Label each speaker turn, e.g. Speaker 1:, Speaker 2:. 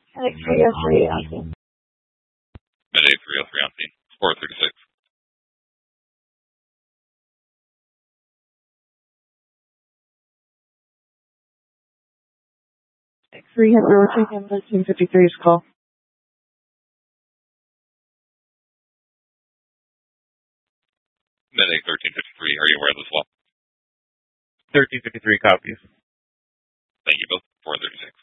Speaker 1: Medic 303 on scene.
Speaker 2: Medic 303 on scene. 436.
Speaker 1: Medic 3 has rotating ambulance 1353's call.
Speaker 2: Medic 1353, are you aware of this law?
Speaker 3: 1353 copies.
Speaker 2: Thank you both. 436.